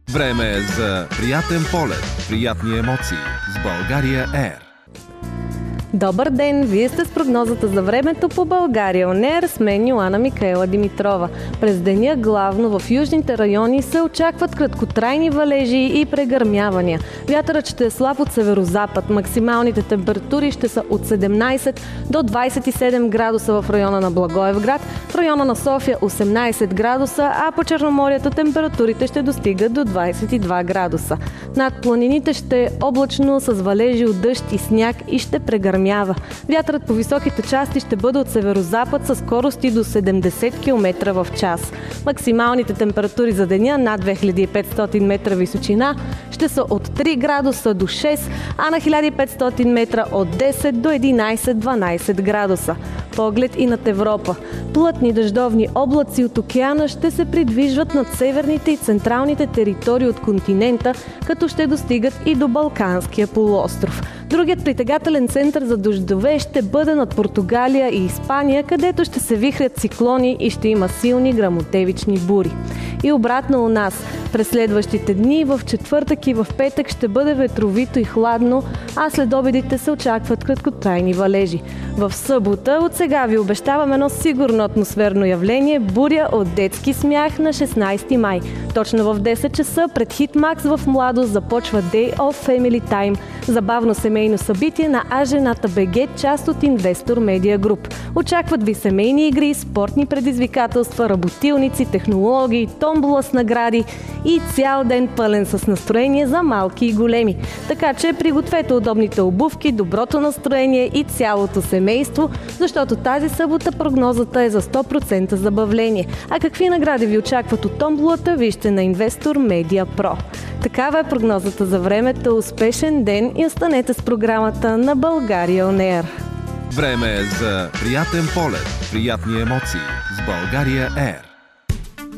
Време е за приятен полет, приятни емоции с България Air. Добър ден! Вие сте с прогнозата за времето по България On Air с мен Йоана Микаела Димитрова. През деня главно в южните райони се очакват краткотрайни валежи и прегърмявания. Вятърът ще е слаб от северозапад. Максималните температури ще са от 17 до 27 градуса в района на Благоевград, в района на София 18 градуса, а по Черноморието температурите ще достигат до 22 градуса. Над планините ще е облачно с валежи от дъжд и сняг и ще прегърмява. Вятърът по високите части ще бъде от северозапад със скорости до 70 км в час. Максималните температури за деня над 2500 метра височина ще са от 3 градуса до 6, а на 1500 метра от 10 до 11-12 градуса. Поглед и над Европа. Плътни дъждовни облаци от океана ще се придвижват над северните и централните територии от континента, като ще достигат и до Балканския полуостров. Другият притегателен център за дъждове ще бъде над Португалия и Испания, където ще се вихрят циклони и ще има силни гръмотевични бури. И обратно у нас. През следващите дни, в четвъртък и в петък ще бъде ветровито и хладно, а след обедите се очакват краткотрайни валежи. В събота от сега ви обещавам едно сигурно атмосферно явление – буря от детски смях на 16 май. Точно в 10 часа пред Хитмакс в Младост започва Day of Family Time – забавно семейно събитие на АЖената БГ, част от Инвестор Медиа Груп. Очакват ви семейни игри, спортни предизвикателства, работилници, технологии, томбола с награди и цял ден пълен с настроение за малки и големи. Така че пригответе удобните обувки, доброто настроение и цялото семейство, защото тази събота прогнозата е за 100% забавление. А какви награди ви очакват от томболата, вижте на Инвестор Медиа Про. Такава е прогнозата за времето. Успешен ден и останете с програмата на България On Air. Време е за приятен полет, приятни емоции с България Air.